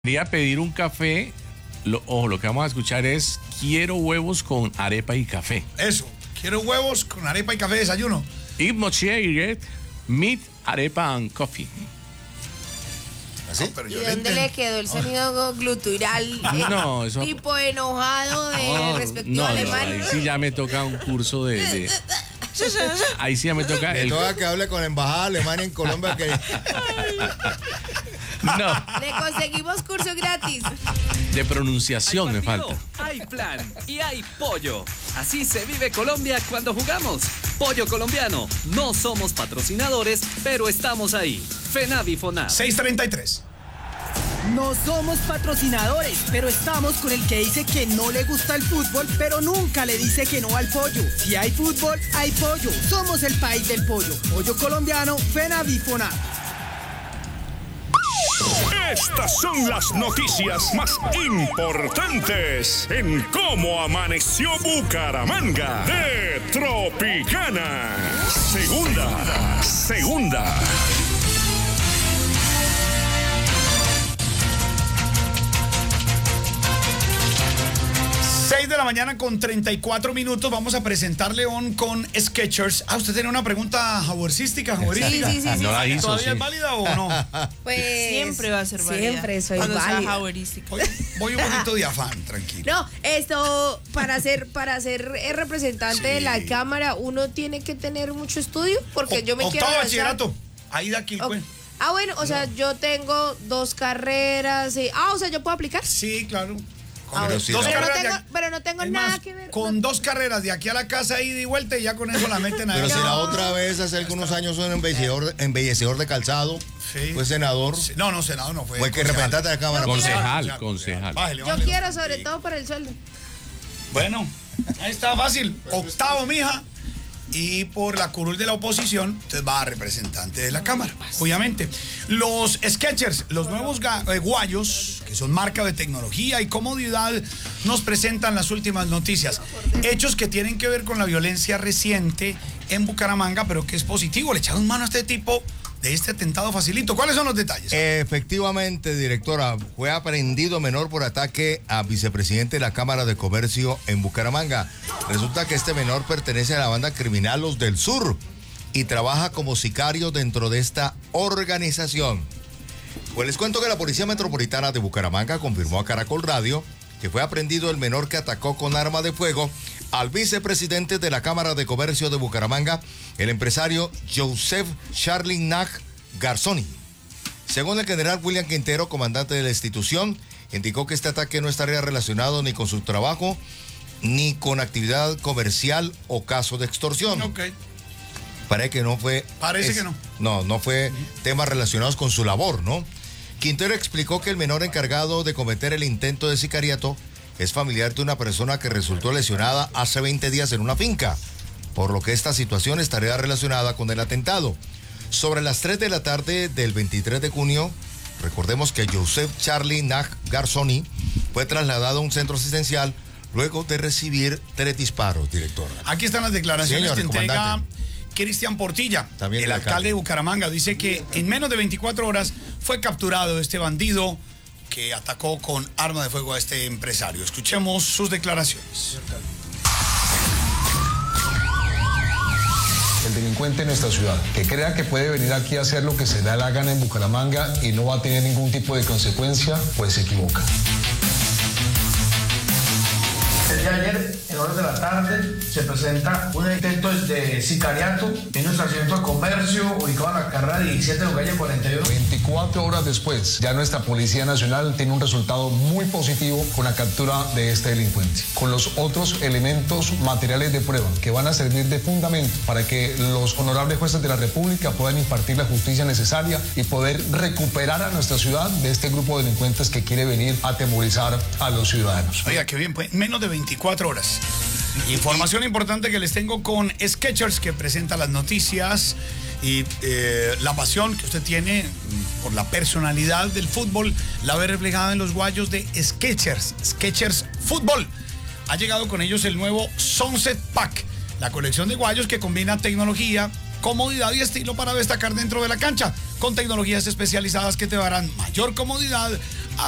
Quería pedir un café. Lo que vamos a escuchar es quiero huevos con arepa y café. Eso, quiero huevos con arepa y café de desayuno. Y mochila meat, arepa and coffee. ¿Así? No, ¿y dónde le quedó el sonido glutural? No, eso... Tipo enojado respecto a Alemania. Ahí sí ya me toca un curso de... Ahí sí ya me toca... Me toca que hable con la embajada alemana en Colombia que... No. Le conseguimos curso gratis. De pronunciación Hay me partido, falta. Hay plan y hay pollo. Así se vive Colombia cuando jugamos. Pollo colombiano. No somos patrocinadores, pero estamos ahí. FENAVI FONAV. 6:33. No somos patrocinadores, pero estamos con el que dice que no le gusta el fútbol, pero nunca le dice que no al pollo. Si hay fútbol, hay pollo. Somos el país del pollo. Pollo colombiano, FENAVI FONAV. Estas son las noticias más importantes en cómo amaneció Bucaramanga de Tropicana. Segunda. 6 de la mañana con 34 minutos. Vamos a presentar León con Skechers. ¿Usted tiene una pregunta jaborística? Sí. No la hizo, ¿Todavía sí. es válida o no? Pues siempre va a ser válida. Siempre soy cuando sea válida. jaborística. Voy un poquito de afán, tranquilo. No, esto para ser representante de la Sí. cámara uno tiene que tener mucho estudio porque yo me quiero Octavo lanzar. bachillerato. Ahí de aquí, pues. Bueno, o sea, yo tengo 2 carreras. O sea, ¿yo puedo aplicar? Sí, claro. Pero sí, dos no. carreras Pero no tengo es nada más, que ver con 2 carreras de aquí a la casa, ida y vuelta, y ya con eso la meten ahí. Pero si No. la otra vez, hace algunos años, un embellecedor de calzado, Sí. fue senador, Sí, no, senador no fue. fue que concejal. representante de la Cámara. Concejal. Bájele, Yo bájele. quiero sobre Sí. todo por el sueldo. Bueno, ahí está fácil. Octavo, mija. Y por la curul de la oposición, usted va a representante de la Cámara, obviamente. Los Skechers, los nuevos guayos, que son marca de tecnología y comodidad, nos presentan las últimas noticias. Hechos que tienen que ver con la violencia reciente en Bucaramanga, pero que es positivo. Le echaron mano a este tipo de este atentado facilito. ¿Cuáles son los detalles? Efectivamente, directora, fue aprehendido menor por ataque a vicepresidente de la Cámara de Comercio en Bucaramanga. Resulta que este menor pertenece a la banda criminal Los del Sur y trabaja como sicario dentro de esta organización. Pues les cuento que la Policía Metropolitana de Bucaramanga confirmó a Caracol Radio que fue aprehendido el menor que atacó con arma de fuego al vicepresidente de la Cámara de Comercio de Bucaramanga, el empresario Joseph Charlie Nag Garzoni. Según el general William Quintero, comandante de la institución, indicó que este ataque no estaría relacionado ni con su trabajo, ni con actividad comercial o caso de extorsión. Ok. Parece que no fue... Que no. No fue temas relacionados con su labor, ¿no? Quintero explicó que el menor encargado de cometer el intento de sicariato es familiar de una persona que resultó lesionada hace 20 días en una finca, por lo que esta situación estaría relacionada con el atentado. Sobre las 3 de la tarde del 23 de junio, recordemos que Joseph Charlie Nag Garzoni fue trasladado a un centro asistencial luego de recibir 3 disparos, directora. Aquí están las declaraciones Señor, que entrega comandante. Cristian Portilla, También el el alcalde de Bucaramanga. Dice que en menos de 24 horas fue capturado este bandido que atacó con arma de fuego a este empresario. Escuchemos sus declaraciones. El delincuente en nuestra ciudad, que crea que puede venir aquí a hacer lo que se le da la gana en Bucaramanga y no va a tener ningún tipo de consecuencia, pues se equivoca. El día de ayer, en horas de la tarde, se presenta un intento de sicariato en un establecimiento de comercio ubicado en la carrera 17 de calle 42. 24 horas después, ya nuestra Policía Nacional tiene un resultado muy positivo con la captura de este delincuente, con los otros elementos materiales de prueba que van a servir de fundamento para que los honorables jueces de la República puedan impartir la justicia necesaria y poder recuperar a nuestra ciudad de este grupo de delincuentes que quiere venir a atemorizar a los ciudadanos. Oiga, qué bien, pues menos de 24 horas. Información importante que les tengo con Skechers, que presenta las noticias y la pasión que usted tiene por la personalidad del fútbol la ve reflejada en los guayos de Skechers. Skechers Fútbol. Ha llegado con ellos el nuevo Sunset Pack, la colección de guayos que combina tecnología, comodidad y estilo para destacar dentro de la cancha, con tecnologías especializadas que te darán mayor comodidad